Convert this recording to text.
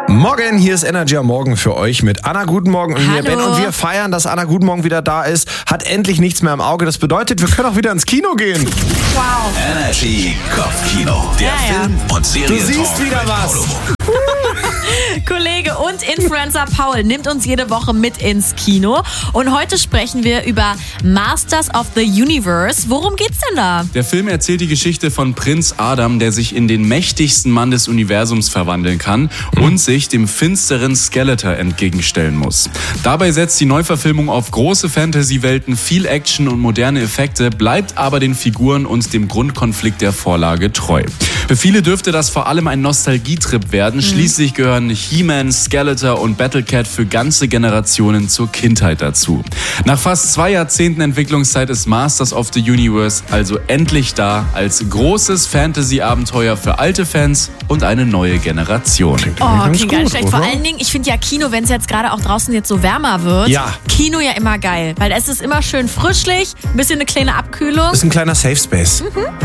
Morgen, hier ist Energy am Morgen für euch mit Anna Guten Morgen und mir, Ben. Und wir feiern, dass Anna Guten Morgen wieder da ist, hat endlich nichts mehr im Auge. Das bedeutet, wir können auch wieder ins Kino gehen. Wow. Energy Kopfkino, der Film- und Serien. Du siehst wieder was. Kollege und Influencer Paul nimmt uns jede Woche mit ins Kino. Und heute sprechen wir über Masters of the Universe. Worum geht's denn da? Der Film erzählt die Geschichte von Prinz Adam, der sich in den mächtigsten Mann des Universums verwandeln kann und sich dem finsteren Skeletor entgegenstellen muss. Dabei setzt die Neuverfilmung auf große Fantasy-Welten, viel Action und moderne Effekte, bleibt aber den Figuren und dem Grundkonflikt der Vorlage treu. Für viele dürfte das vor allem ein Nostalgietrip werden. Schließlich gehören He-Man, Skeletor und Battlecat für ganze Generationen zur Kindheit dazu. Nach fast 2 Jahrzehnten Entwicklungszeit ist Masters of the Universe also endlich da als großes Fantasy-Abenteuer für alte Fans und eine neue Generation. Klingt gar nicht schlecht. Vor allen Dingen, ich finde ja Kino, wenn es jetzt gerade auch draußen jetzt so wärmer wird, Ja. Kino ja immer geil. Weil es ist immer schön frischlich, ein bisschen eine kleine Abkühlung. Ist ein kleiner Safe Space.